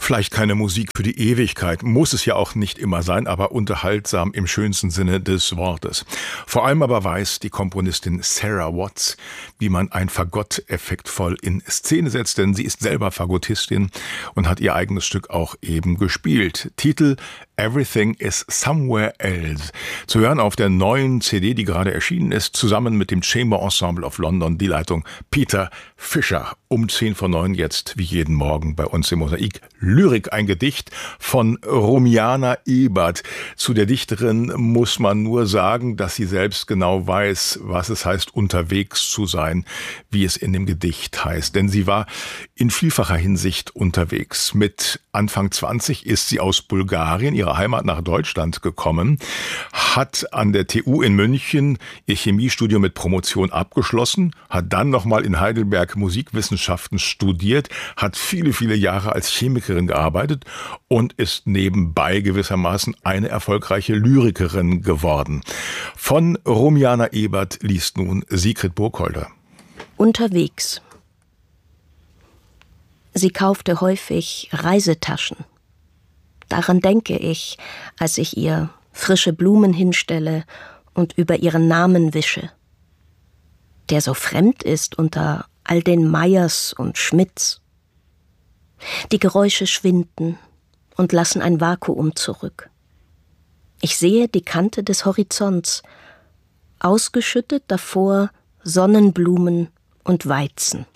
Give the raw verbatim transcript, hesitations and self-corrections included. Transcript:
Vielleicht keine Musik für die Ewigkeit, muss es ja auch nicht immer sein, aber unterhaltsam im schönsten Sinne des Wortes. Vor allem aber weiß die Komponistin Sarah Watts, wie man ein Fagott effektvoll in Szene setzt, denn sie ist selber Fagottistin und hat ihr eigenes Stück auch eben gespielt. Titel Everything is Somewhere Else. Zu hören auf der neuen C D, die gerade erschienen ist, zusammen mit dem Chamber Ensemble of London, die Leitung Peter Fischer. Um zehn vor neun jetzt, wie jeden Morgen bei uns im Mosaik, Lyrik, ein Gedicht von Rumiana Ebert. Zu der Dichterin muss man nur sagen, dass sie selbst genau weiß, was es heißt, unterwegs zu sein, wie es in dem Gedicht heißt. Denn sie war in vielfacher Hinsicht unterwegs. Mit Anfang zwanzig ist sie aus Bulgarien, ihrer Heimat, nach Deutschland gekommen, hat an der T U in München ihr Chemiestudium mit Promotion abgeschlossen, hat dann nochmal in Heidelberg Musikwissenschaften studiert, hat viele, viele Jahre als Chemikerin gearbeitet und ist nebenbei gewissermaßen eine erfolgreiche Lyrikerin geworden. Von Rumiana Ebert liest nun Sigrid Burkholder. Unterwegs. Sie kaufte häufig Reisetaschen. Daran denke ich, als ich ihr frische Blumen hinstelle und über ihren Namen wische, der so fremd ist unter all den Meyers und Schmidts. Die Geräusche schwinden und lassen ein Vakuum zurück. Ich sehe die Kante des Horizonts, ausgeschüttet davor Sonnenblumen und Weizen.